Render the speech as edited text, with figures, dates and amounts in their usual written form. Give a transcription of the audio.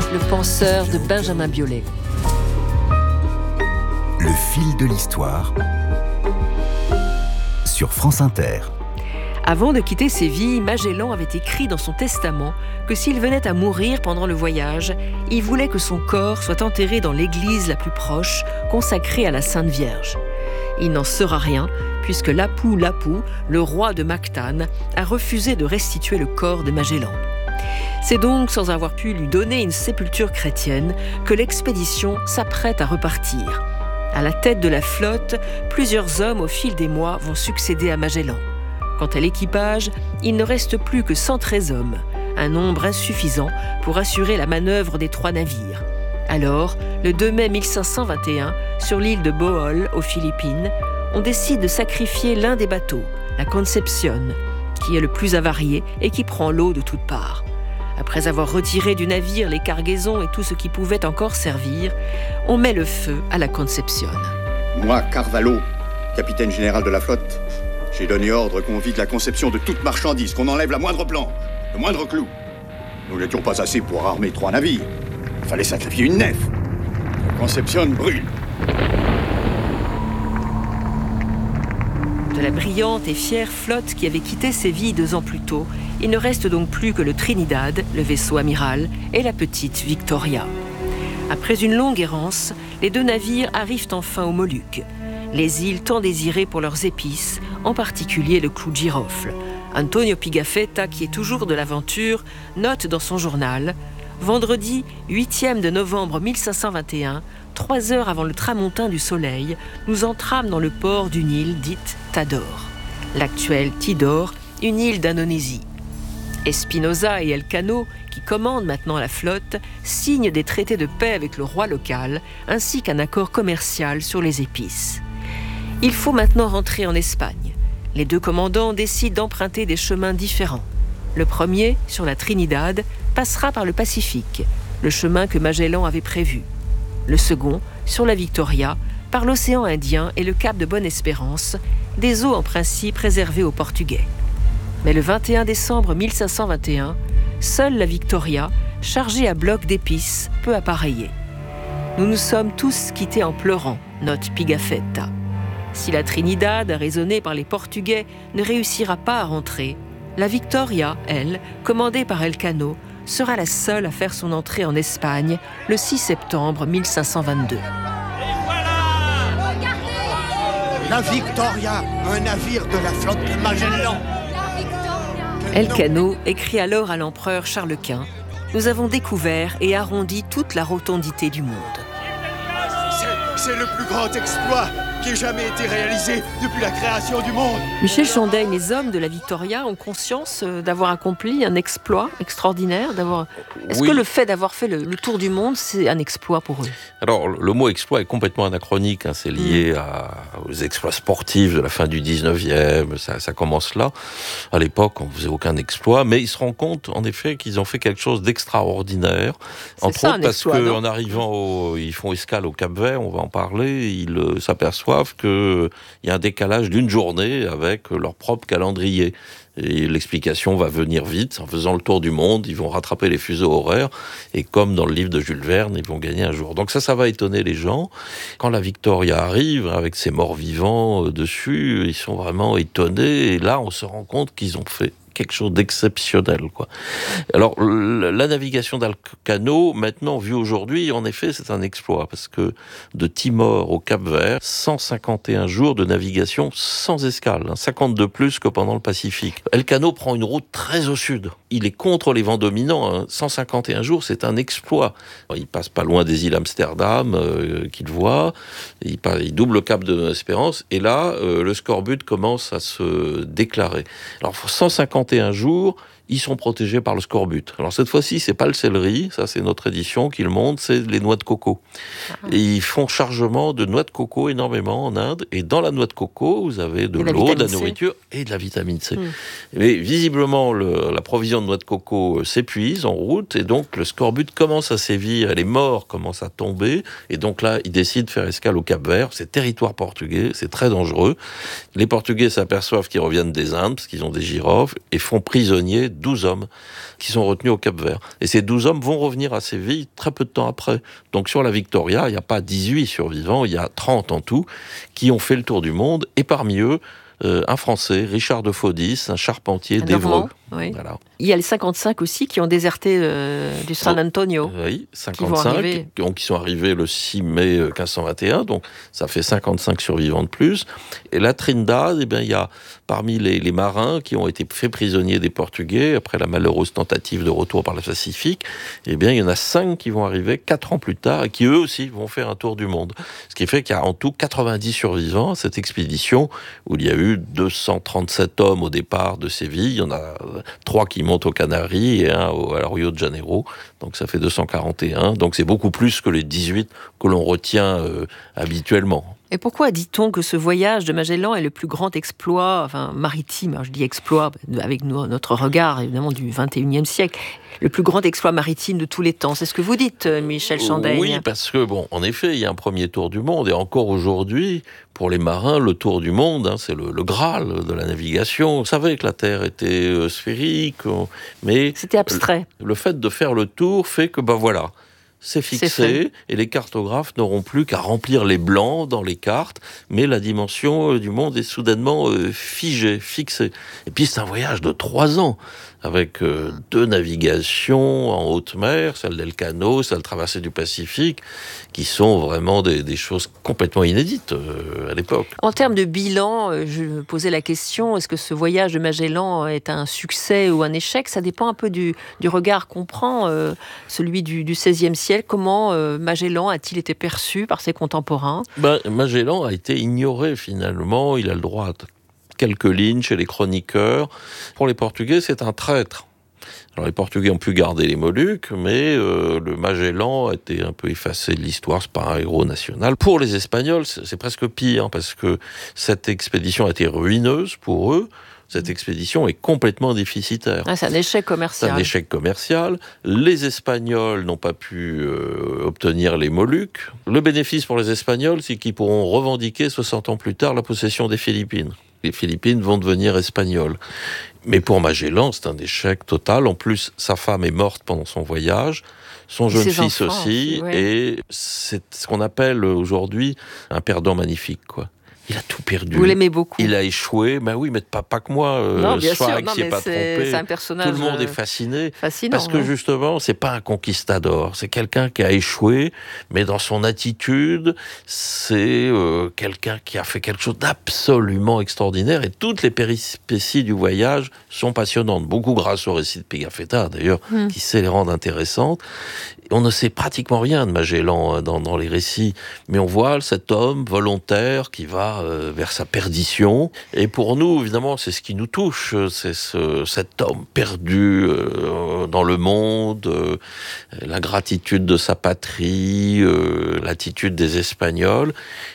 le penseur de Benjamin Biolay. Le fil de l'histoire sur France Inter. Avant de quitter Séville, Magellan avait écrit dans son testament que s'il venait à mourir pendant le voyage, il voulait que son corps soit enterré dans l'église la plus proche, consacrée à la Sainte Vierge. Il n'en sera rien, puisque Lapu Lapu, le roi de Mactan, a refusé de restituer le corps de Magellan. C'est donc sans avoir pu lui donner une sépulture chrétienne que l'expédition s'apprête à repartir. À la tête de la flotte, plusieurs hommes au fil des mois vont succéder à Magellan. Quant à l'équipage, il ne reste plus que 113 hommes, un nombre insuffisant pour assurer la manœuvre des 3 navires. Alors, le 2 mai 1521, sur l'île de Bohol, aux Philippines, on décide de sacrifier l'un des bateaux, la Concepción, qui est le plus avarié et qui prend l'eau de toutes parts. Après avoir retiré du navire les cargaisons et tout ce qui pouvait encore servir, on met le feu à la Concepción. Moi, Carvalho, capitaine général de la flotte, j'ai donné ordre qu'on vide la Concepción de toute marchandise, qu'on enlève la moindre planche, le moindre clou. Nous n'étions pas assez pour armer 3 navires. Il fallait sacrifier une nef. La Concepción brûle. De la brillante et fière flotte qui avait quitté Séville 2 ans plus tôt, il ne reste donc plus que le Trinidad, le vaisseau amiral, et la petite Victoria. Après une longue errance, les 2 navires arrivent enfin aux Moluques, les îles tant désirées pour leurs épices, en particulier le clou de girofle. Antonio Pigafetta, qui est toujours de l'aventure, note dans son journal « Vendredi 8e de novembre 1521, 3 heures avant le tramontin du soleil, nous entrâmes dans le port d'une île dite Tador, l'actuelle Tidor, une île d'Indonésie. Espinosa et Elcano, qui commandent maintenant la flotte, signent des traités de paix avec le roi local, ainsi qu'un accord commercial sur les épices. Il faut maintenant rentrer en Espagne. Les 2 commandants décident d'emprunter des chemins différents. Le premier, sur la Trinidad, passera par le Pacifique, le chemin que Magellan avait prévu. Le second, sur la Victoria, par l'océan Indien et le cap de Bonne-Espérance, des eaux en principe réservées aux Portugais. Mais le 21 décembre 1521, seule la Victoria, chargée à bloc d'épices, peut appareiller. Nous nous sommes tous quittés en pleurant, note Pigafetta. Si la Trinidad, raisonnée par les Portugais, ne réussira pas à rentrer, la Victoria, elle, commandée par Elcano, sera la seule à faire son entrée en Espagne le 6 septembre 1522. La Victoria, un navire de la flotte de Magellan. Elcano écrit alors à l'empereur Charles Quint « Nous avons découvert et arrondi toute la rotondité du monde. » C'est le plus grand exploit qui ait jamais été réalisé depuis la création du monde. Michel Chandaigne, les hommes de la Victoria ont conscience d'avoir accompli un exploit extraordinaire. Est-ce que le fait d'avoir fait le tour du monde, c'est un exploit pour eux ? Alors, le mot exploit est complètement anachronique. C'est lié aux exploits sportifs de la fin du 19e. Ça commence là. À l'époque, on ne faisait aucun exploit. Mais ils se rendent compte, en effet, qu'ils ont fait quelque chose d'extraordinaire. Entre autres, parce qu'en arrivant, ils font escale au Cap-Vert, on va en parler, ils s'aperçoivent qu'il y a un décalage d'1 journée avec leur propre calendrier. Et l'explication va venir vite. En faisant le tour du monde, ils vont rattraper les fuseaux horaires. Et comme dans le livre de Jules Verne, ils vont gagner un jour. Donc ça va étonner les gens. Quand la Victoria arrive, avec ses morts vivants dessus, ils sont vraiment étonnés. Et là, on se rend compte qu'ils ont fait quelque chose d'exceptionnel, quoi. Alors, la navigation d'Elcano, maintenant, vue aujourd'hui, en effet, c'est un exploit, parce que de Timor au Cap-Vert, 151 jours de navigation sans escale, 52 plus que pendant le Pacifique. Elcano prend une route très au sud. Il est contre les vents dominants, 151 jours, c'est un exploit. Il passe pas loin des îles Amsterdam, qu'il voit, il double le cap de Espérance, et là, le scorbut commence à se déclarer. Alors, 151 jours, ils sont protégés par le scorbut. Alors cette fois-ci, c'est pas le céleri, ça c'est notre édition qui le montre, c'est les noix de coco. Et ils font chargement de noix de coco énormément en Inde, et dans la noix de coco, vous avez de l'eau, de la nourriture et de la vitamine C. Mais visiblement, la provision de noix de coco s'épuise en route, et donc le scorbut commence à sévir, et les morts commencent à tomber, et donc là, ils décident de faire escale au Cap-Vert, c'est territoire portugais, c'est très dangereux. Les Portugais s'aperçoivent qu'ils reviennent des Indes, parce qu'ils ont des girofles, et font prisonniers 12 hommes qui sont retenus au Cap-Vert. Et ces 12 hommes vont revenir à Séville très peu de temps après. Donc sur la Victoria, il n'y a pas 18 survivants, il y a 30 en tout, qui ont fait le tour du monde. Et parmi eux, un Français, Richard de Faudis, un charpentier d'Évreux. Oui. Voilà. Il y a les 55 aussi qui ont déserté du San Antonio. Oui, 55, qui sont arrivés le 6 mai 1521, donc ça fait 55 survivants de plus. Et la Trindade, il y a parmi les marins qui ont été faits prisonniers des Portugais, après la malheureuse tentative de retour par le Pacifique, il y en a 5 qui vont arriver 4 ans plus tard et qui eux aussi vont faire un tour du monde. Ce qui fait qu'il y a en tout 90 survivants à cette expédition, où il y a eu 237 hommes au départ de Séville, il y en a 3 qui montent aux Canaries et 1 à Rio de Janeiro, donc ça fait 241, donc c'est beaucoup plus que les 18 que l'on retient habituellement. Et pourquoi dit-on que ce voyage de Magellan est le plus grand exploit maritime, alors je dis exploit avec notre regard évidemment du 21e siècle, le plus grand exploit maritime de tous les temps, c'est ce que vous dites, Michel Chandaigne? Oui, parce que en effet, il y a un premier tour du monde, et encore aujourd'hui, pour les marins, le tour du monde, c'est le Graal de la navigation. On savait que la Terre était sphérique, mais c'était abstrait. Le fait de faire le tour fait que, voilà, c'est fixé, et les cartographes n'auront plus qu'à remplir les blancs dans les cartes, mais la dimension du monde est soudainement figée, fixée. Et puis c'est un voyage de 3 ans, avec 2 navigations en haute mer, celle d'Elcano, celle de traversée du Pacifique, qui sont vraiment des choses complètement inédites à l'époque. En termes de bilan, je me posais la question, est-ce que ce voyage de Magellan est un succès ou un échec? Ça dépend un peu du regard qu'on prend, celui du XVIe siècle. Comment Magellan a-t-il été perçu par ses contemporains? Magellan a été ignoré finalement, il a le droit à quelques lignes chez les chroniqueurs. Pour les Portugais, c'est un traître. Alors les Portugais ont pu garder les Moluques, mais le Magellan a été un peu effacé de l'histoire, c'est pas un héros national. Pour les Espagnols, c'est presque pire, parce que cette expédition a été ruineuse pour eux. Cette expédition est complètement déficitaire. C'est un échec commercial. C'est un échec commercial. Les Espagnols n'ont pas pu obtenir les Moluques. Le bénéfice pour les Espagnols, c'est qu'ils pourront revendiquer 60 ans plus tard la possession des Philippines. Les Philippines vont devenir espagnoles. Mais pour Magellan, c'est un échec total. En plus, sa femme est morte pendant son voyage, son jeune fils aussi, ouais. Et c'est ce qu'on appelle aujourd'hui un perdant magnifique, quoi. Il a tout perdu. Vous l'aimez beaucoup. Il a échoué. Oui, mais pas que moi. Non, bien sûr. Swag s'y est pas trompé. C'est un personnage. Tout le monde est fasciné. Fascinant. Parce que justement, c'est pas un conquistador. C'est quelqu'un qui a échoué, mais dans son attitude, c'est quelqu'un qui a fait quelque chose d'absolument extraordinaire. Et toutes les péripéties du voyage sont passionnantes. Beaucoup grâce au récit de Pigafetta, d'ailleurs, qui sait les rendre intéressantes. On ne sait pratiquement rien de Magellan dans les récits, mais on voit cet homme volontaire qui va vers sa perdition. Et pour nous, évidemment, c'est ce qui nous touche, c'est cet homme perdu dans le monde, l'ingratitude de sa patrie, l'attitude des Espagnols.